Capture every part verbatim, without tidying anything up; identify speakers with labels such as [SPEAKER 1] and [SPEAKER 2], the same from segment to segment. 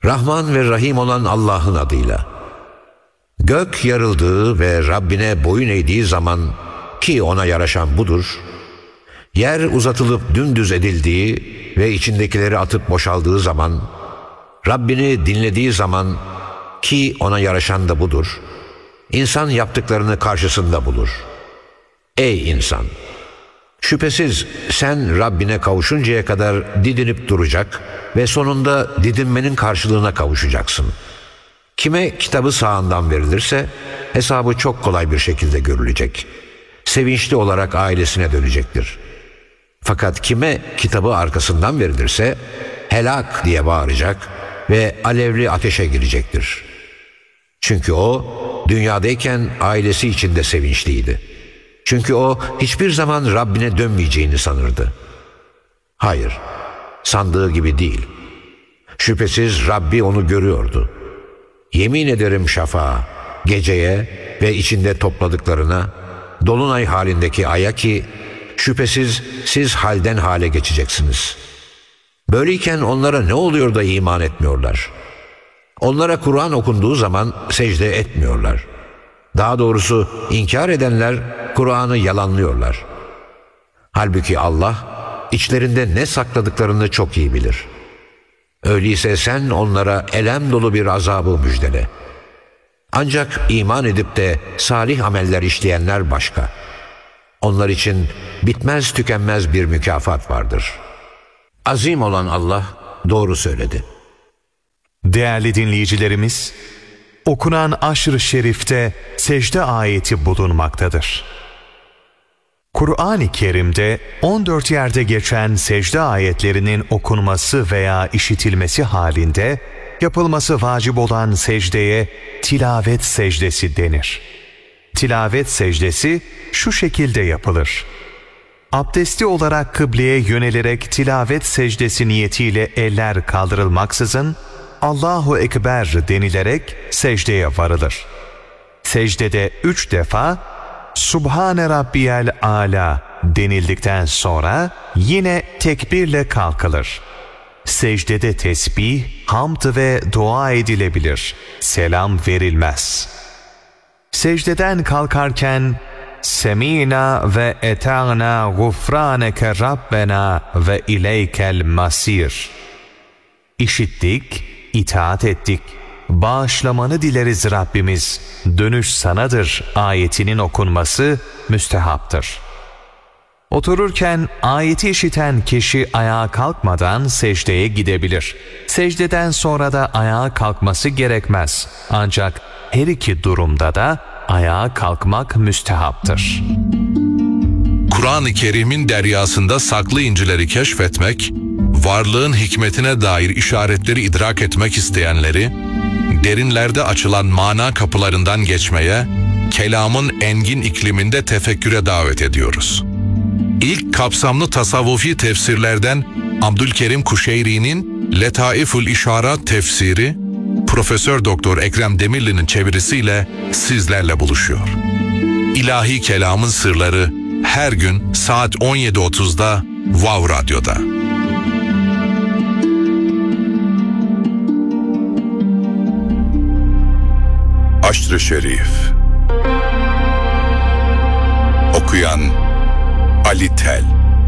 [SPEAKER 1] Rahman ve Rahim olan Allah'ın adıyla. Gök yarıldığı ve Rabbine boyun eğdiği zaman, ki ona yaraşan budur, yer uzatılıp dümdüz edildiği ve içindekileri atıp boşaldığı zaman, Rabbini dinlediği zaman, ki ona yaraşan da budur, İnsan yaptıklarını karşısında bulur. Ey insan! Şüphesiz sen Rabbine kavuşuncaya kadar didinip duracak ve sonunda didinmenin karşılığına kavuşacaksın. Kime kitabı sağından verilirse hesabı çok kolay bir şekilde görülecek. Sevinçli olarak ailesine dönecektir. Fakat kime kitabı arkasından verilirse helak diye bağıracak ve alevli ateşe girecektir. Çünkü o dünyadayken ailesi içinde sevinçliydi. Çünkü o hiçbir zaman Rabbine dönmeyeceğini sanırdı. Hayır, sandığı gibi değil. Şüphesiz Rabbi onu görüyordu. Yemin ederim şafağa, geceye ve içinde topladıklarına, dolunay halindeki aya ki şüphesiz siz halden hale geçeceksiniz. Böyleyken onlara ne oluyor da iman etmiyorlar? Onlara Kur'an okunduğu zaman secde etmiyorlar. Daha doğrusu inkar edenler Kur'an'ı yalanlıyorlar. Halbuki Allah içlerinde ne sakladıklarını çok iyi bilir. Öyleyse sen onlara elem dolu bir azabı müjdele. Ancak iman edip de salih ameller işleyenler başka. Onlar için bitmez tükenmez bir mükafat vardır. Azim olan Allah doğru söyledi.
[SPEAKER 2] Değerli dinleyicilerimiz, okunan Aşr-ı Şerif'te secde ayeti bulunmaktadır. Kur'an-ı Kerim'de on dört yerde geçen secde ayetlerinin okunması veya işitilmesi halinde yapılması vacip olan secdeye tilavet secdesi denir. Tilavet secdesi şu şekilde yapılır. Abdestli olarak kıbleye yönelerek tilavet secdesi niyetiyle eller kaldırılmaksızın Allahu Ekber denilerek secdeye varılır. Secdede üç defa Subhane Rabbiyel Ala denildikten sonra yine tekbirle kalkılır. Secdede tesbih, hamd ve dua edilebilir. Selam verilmez. Secdeden kalkarken Semina ve eta'na gufraneke Rabbena ve ileykel masir. İşittik, itaat ettik. Bağışlamanı dileriz Rabbimiz. Dönüş sanadır ayetinin okunması müstehaptır. Otururken ayeti işiten kişi ayağa kalkmadan secdeye gidebilir. Secdeden sonra da ayağa kalkması gerekmez. Ancak her iki durumda da ayağa kalkmak müstehaptır.
[SPEAKER 3] Kur'an-ı Kerim'in deryasında saklı incileri keşfetmek, varlığın hikmetine dair işaretleri idrak etmek isteyenleri, derinlerde açılan mana kapılarından geçmeye, kelamın engin ikliminde tefekküre davet ediyoruz. İlk kapsamlı tasavvufi tefsirlerden Abdülkerim Kuşeyri'nin Letaiful İşarat tefsiri, Profesör Doktor Ekrem Demirli'nin çevirisiyle sizlerle buluşuyor. İlahi kelamın sırları her gün saat on yedi otuzda Vav Radyo'da.
[SPEAKER 4] Aşr-ı Şerif. Okuyan Ali Tel.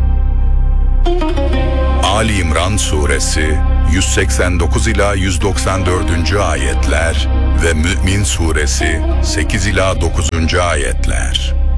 [SPEAKER 4] Ali İmran Suresi yüz seksen dokuz ila yüz doksan dördüncü ayetler ve Mü'min Suresi sekiz ila dokuzuncu ayetler.